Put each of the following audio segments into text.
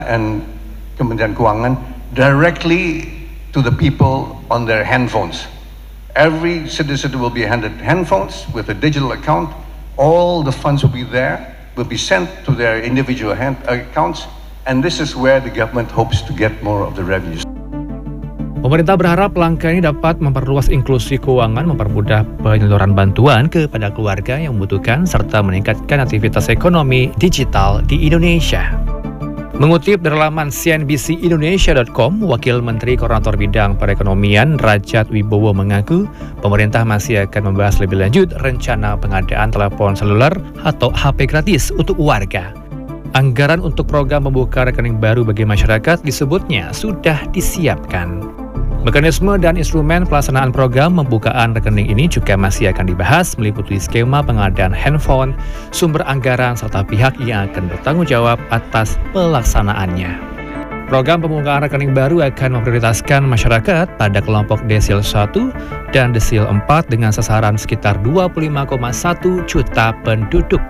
and Kementerian Keuangan directly to the people on their handphones. Every citizen will be handed handphones with a digital account. All the funds will be there, will be sent to their individual accounts, and this is where the government hopes to get more of the revenues. Pemerintah berharap langkah ini dapat memperluas inklusi keuangan, mempermudah penyaluran bantuan kepada keluarga yang membutuhkan, serta meningkatkan aktivitas ekonomi digital di Indonesia. Mengutip dari laman cnbcindonesia.com, Wakil Menteri Koordinator Bidang Perekonomian Rajat Wibowo mengaku pemerintah masih akan membahas lebih lanjut rencana pengadaan telepon seluler atau HP gratis untuk warga. Anggaran untuk program membuka rekening baru bagi masyarakat disebutnya sudah disiapkan. Mekanisme dan instrumen pelaksanaan program pembukaan rekening ini juga masih akan dibahas, meliputi skema pengadaan handphone, sumber anggaran, serta pihak yang akan bertanggung jawab atas pelaksanaannya. Program pembukaan rekening baru akan memprioritaskan masyarakat pada kelompok desil 1 dan desil 4 dengan sasaran sekitar 25,1 juta penduduk.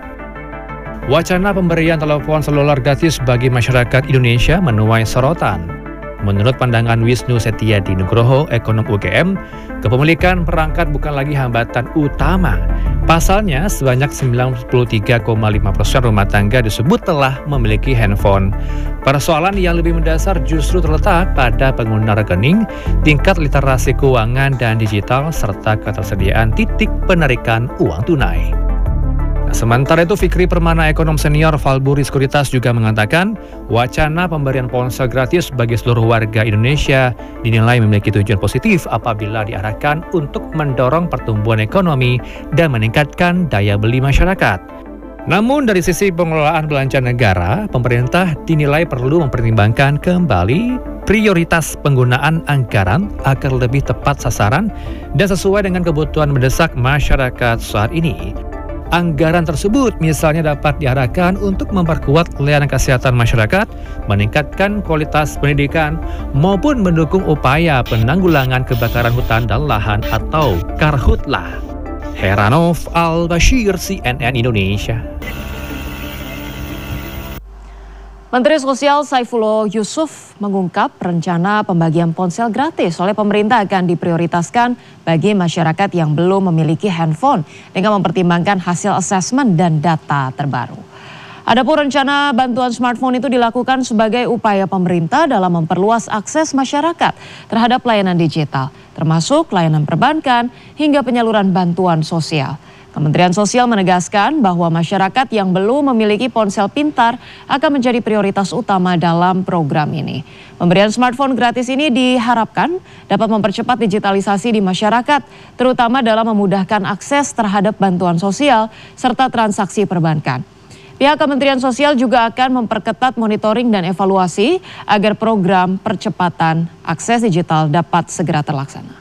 Wacana pemberian telepon seluler gratis bagi masyarakat Indonesia menuai sorotan. Menurut pandangan Wisnu Setiadi Nugroho, ekonom UGM, kepemilikan perangkat bukan lagi hambatan utama. Pasalnya, sebanyak 93,5% rumah tangga disebut telah memiliki handphone. Persoalan yang lebih mendasar justru terletak pada pengguna rekening, tingkat literasi keuangan dan digital, serta ketersediaan titik penarikan uang tunai. Sementara itu, Fikri Permana, ekonom senior Valburi Sekuritas, juga mengatakan wacana pemberian ponsel gratis bagi seluruh warga Indonesia dinilai memiliki tujuan positif apabila diarahkan untuk mendorong pertumbuhan ekonomi dan meningkatkan daya beli masyarakat. Namun dari sisi pengelolaan belanja negara, pemerintah dinilai perlu mempertimbangkan kembali prioritas penggunaan anggaran agar lebih tepat sasaran dan sesuai dengan kebutuhan mendesak masyarakat saat ini. Anggaran tersebut misalnya dapat diarahkan untuk memperkuat layanan kesehatan masyarakat, meningkatkan kualitas pendidikan, maupun mendukung upaya penanggulangan kebakaran hutan dan lahan atau Karhutlah. Heranov Al-Bashir, CNN Indonesia. Menteri Sosial Saifullah Yusuf mengungkap rencana pembagian ponsel gratis oleh pemerintah akan diprioritaskan bagi masyarakat yang belum memiliki handphone dengan mempertimbangkan hasil asesmen dan data terbaru. Adapun rencana bantuan smartphone itu dilakukan sebagai upaya pemerintah dalam memperluas akses masyarakat terhadap layanan digital, termasuk layanan perbankan hingga penyaluran bantuan sosial. Kementerian Sosial menegaskan bahwa masyarakat yang belum memiliki ponsel pintar akan menjadi prioritas utama dalam program ini. Pemberian smartphone gratis ini diharapkan dapat mempercepat digitalisasi di masyarakat, terutama dalam memudahkan akses terhadap bantuan sosial serta transaksi perbankan. Pihak Kementerian Sosial juga akan memperketat monitoring dan evaluasi agar program percepatan akses digital dapat segera terlaksana.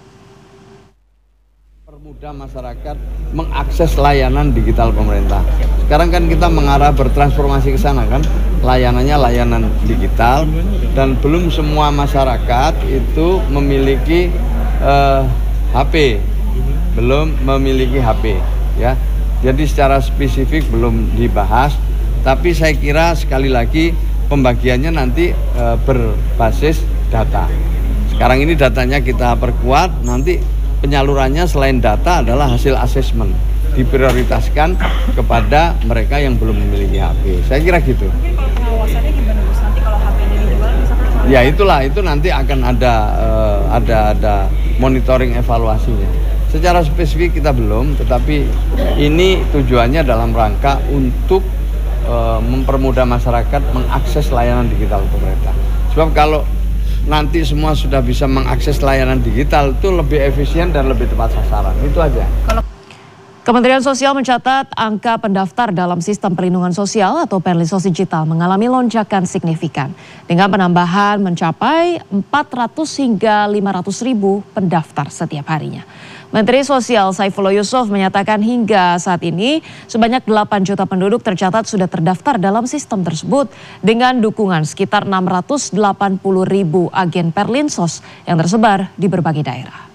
Mudah masyarakat mengakses layanan digital pemerintah. Sekarang kan kita mengarah bertransformasi ke sana kan, layanannya layanan digital dan belum semua masyarakat itu memiliki HP, belum memiliki HP ya. Jadi secara spesifik belum dibahas, tapi saya kira sekali lagi pembagiannya nanti berbasis data. Sekarang ini datanya kita perkuat, nanti penyalurannya selain data adalah hasil asesmen, diprioritaskan kepada mereka yang belum memiliki HP. Saya kira gitu. Tapi kalau pengawasannya gimana Gus? Nanti kalau HP-nya dijual misalkan? Ya itulah, itu nanti akan ada monitoring evaluasinya. Secara spesifik kita belum, tetapi ini tujuannya dalam rangka untuk mempermudah masyarakat mengakses layanan digital pemerintah. Sebab kalau nanti semua sudah bisa mengakses layanan digital, itu lebih efisien dan lebih tepat sasaran. Itu aja. Kementerian Sosial mencatat angka pendaftar dalam sistem perlindungan sosial atau Perlinsos Digital mengalami lonjakan signifikan dengan penambahan mencapai 400 hingga 500 ribu pendaftar setiap harinya. Menteri Sosial Saifullah Yusuf menyatakan hingga saat ini sebanyak 8 juta penduduk tercatat sudah terdaftar dalam sistem tersebut dengan dukungan sekitar 680 ribu agen Perlinsos yang tersebar di berbagai daerah.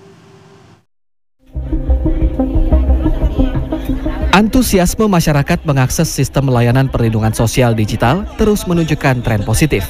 Antusiasme masyarakat mengakses sistem layanan perlindungan sosial digital terus menunjukkan tren positif.